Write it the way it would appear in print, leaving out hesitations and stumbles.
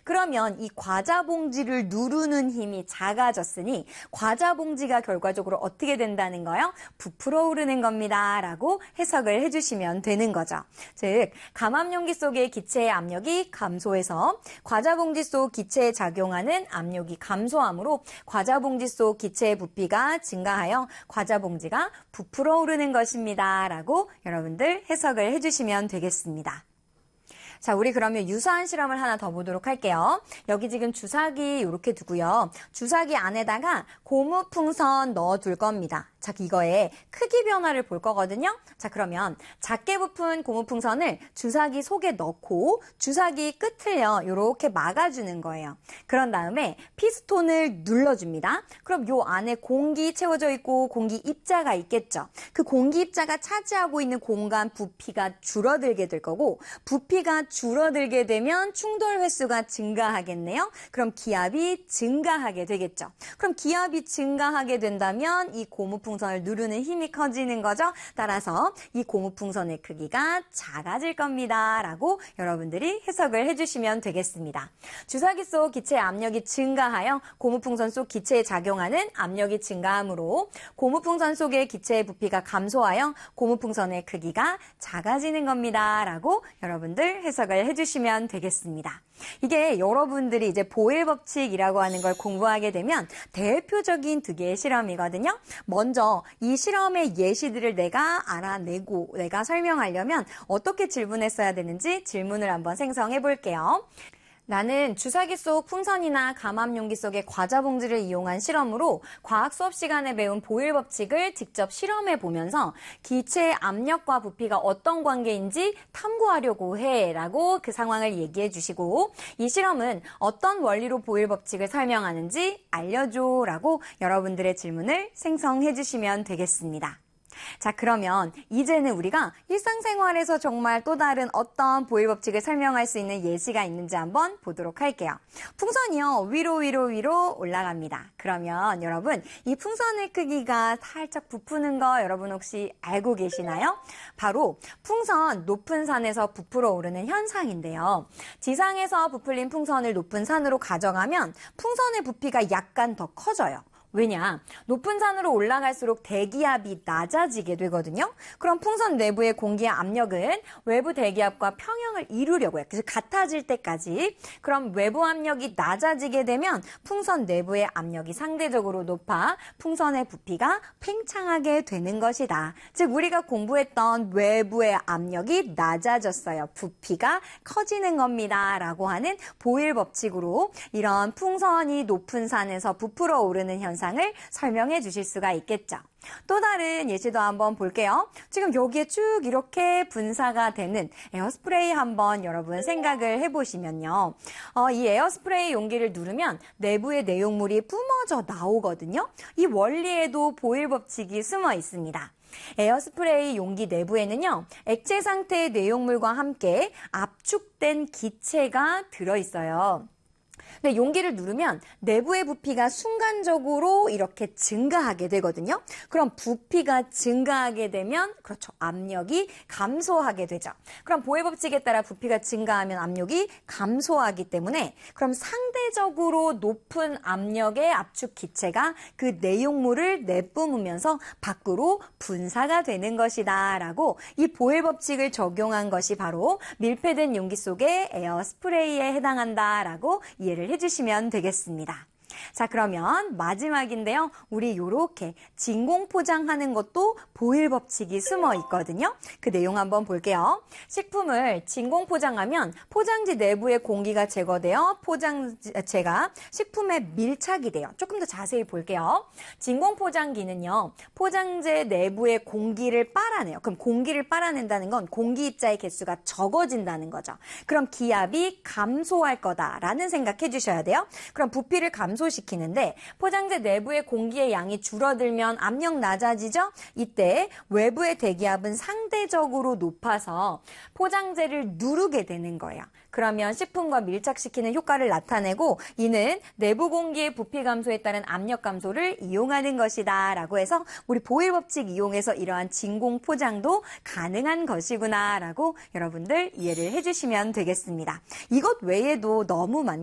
그러면 이 과자 봉지를 누르는 힘이 작아졌으니 과자 봉지가 결과적으로 어떻게 된다는 거요? 부풀어 오르는 겁니다. 라고 해석을 해주시면 되는 거죠. 즉, 감압용기 속의 기체의 압력이 감소해서 과자 봉지 속 기체에 작용하는 압력이 감소하므로 과자 봉지 속 기체의 부피가 증가하여 과자 봉지가 부풀어 오르는 것입니다. 라고 여러분들 해석을 해주시면 되겠습니다. 자, 우리 그러면 유사한 실험을 하나 더 보도록 할게요. 여기 지금 주사기 이렇게 두고요. 주사기 안에다가 고무풍선 넣어둘 겁니다. 자, 이거의 크기 변화를 볼 거거든요. 자, 그러면 작게 부푼 고무풍선을 주사기 속에 넣고 주사기 끝을요, 이렇게 막아주는 거예요. 그런 다음에 피스톤을 눌러줍니다. 그럼 요 안에 공기 채워져 있고 공기 입자가 있겠죠. 그 공기 입자가 차지하고 있는 공간 부피가 줄어들게 될 거고 부피가 줄어들게 되면 충돌 횟수가 증가하겠네요. 그럼 기압이 증가하게 되겠죠. 그럼 기압이 증가하게 된다면 이 고무풍선을 누르는 힘이 커지는 거죠. 따라서 이 고무풍선의 크기가 작아질 겁니다. 라고 여러분들이 해석을 해주시면 되겠습니다. 주사기 속 기체의 압력이 증가하여 고무풍선 속 기체에 작용하는 압력이 증가하므로 고무풍선 속의 기체의 부피가 감소하여 고무풍선의 크기가 작아지는 겁니다. 라고 여러분들 해석을 해주시면 되겠습니다. 이게 여러분들이 이제 보일 법칙이라고 하는 걸 공부하게 되면 대표적인 두 개의 실험이거든요. 먼저 이 실험의 예시들을 내가 알아내고 내가 설명하려면 어떻게 질문했어야 되는지 질문을 한번 생성해 볼게요. 나는 주사기 속 풍선이나 감압용기 속의 과자 봉지를 이용한 실험으로 과학 수업 시간에 배운 보일 법칙을 직접 실험해 보면서 기체의 압력과 부피가 어떤 관계인지 탐구하려고 해 라고 그 상황을 얘기해 주시고 이 실험은 어떤 원리로 보일 법칙을 설명하는지 알려줘 라고 여러분들의 질문을 생성해 주시면 되겠습니다. 자, 그러면 이제는 우리가 일상생활에서 정말 또 다른 어떤 보일 법칙을 설명할 수 있는 예시가 있는지 한번 보도록 할게요. 풍선이요, 위로 올라갑니다. 그러면 여러분, 이 풍선의 크기가 살짝 부푸는 거 여러분 혹시 알고 계시나요? 바로 풍선 높은 산에서 부풀어 오르는 현상인데요. 지상에서 부풀린 풍선을 높은 산으로 가져가면 풍선의 부피가 약간 더 커져요. 왜냐? 높은 산으로 올라갈수록 대기압이 낮아지게 되거든요. 그럼 풍선 내부의 공기의 압력은 외부 대기압과 평형을 이루려고 해요. 그래서 같아질 때까지. 그럼 외부 압력이 낮아지게 되면 풍선 내부의 압력이 상대적으로 높아 풍선의 부피가 팽창하게 되는 것이다. 즉 우리가 공부했던 외부의 압력이 낮아졌어요. 부피가 커지는 겁니다. 라고 하는 보일 법칙으로 이런 풍선이 높은 산에서 부풀어 오르는 현상 을 설명해 주실 수가 있겠죠. 또 다른 예시도 한번 볼게요. 지금 여기에 쭉 이렇게 분사가 되는 에어스프레이 한번 여러분 생각을 해보시면요. 이 에어스프레이 용기를 누르면 내부의 내용물이 뿜어져 나오거든요. 이 원리에도 보일 법칙이 숨어 있습니다. 에어스프레이 용기 내부에는요, 액체 상태의 내용물과 함께 압축된 기체가 들어있어요. 근데 용기를 누르면 내부의 부피가 순간적으로 이렇게 증가하게 되거든요. 그럼 부피가 증가하게 되면 그렇죠. 압력이 감소하게 되죠. 그럼 보일 법칙에 따라 부피가 증가하면 압력이 감소하기 때문에 그럼 상대적으로 높은 압력의 압축 기체가 그 내용물을 내뿜으면서 밖으로 분사가 되는 것이다 라고 이 보일 법칙을 적용한 것이 바로 밀폐된 용기 속의 에어스프레이에 해당한다 라고 이해를 해주시면 되겠습니다. 자, 그러면 마지막인데요. 우리 요렇게 진공 포장하는 것도 보일 법칙이 숨어 있거든요. 그 내용 한번 볼게요. 식품을 진공 포장하면 포장지 내부의 공기가 제거되어 포장재가 식품에 밀착이 돼요. 조금 더 자세히 볼게요. 진공 포장기는요. 포장재 내부의 공기를 빨아내요. 그럼 공기를 빨아낸다는 건 공기 입자의 개수가 적어진다는 거죠. 그럼 기압이 감소할 거다라는 생각해 주셔야 돼요. 그럼 부피를 감소시키는데 포장재 내부의 공기의 양이 줄어들면 압력 낮아지죠? 이때 외부의 대기압은 상대적으로 높아서 포장재를 누르게 되는 거예요. 그러면 식품과 밀착시키는 효과를 나타내고 이는 내부 공기의 부피 감소에 따른 압력 감소를 이용하는 것이다 라고 해서 우리 보일 법칙 이용해서 이러한 진공 포장도 가능한 것이구나 라고 여러분들 이해를 해주시면 되겠습니다. 이것 외에도 너무 많